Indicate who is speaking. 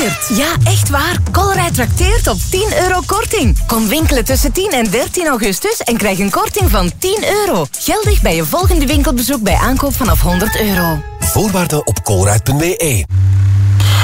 Speaker 1: trakteert. Ja, echt waar. Colruyt trakteert op €10 korting. Kom winkelen tussen 10 en 13 augustus en krijg een korting van €10. Geldig bij je volgende winkelbezoek bij aankoop vanaf €100.
Speaker 2: Voorwaarden op colruyt.be.